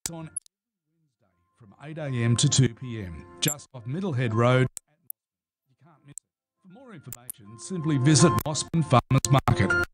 on Wednesday from 8 a.m. to 2 p.m. just off Middlehead Road. You can't miss it. For more information, simply visit Mossman Farmers Market.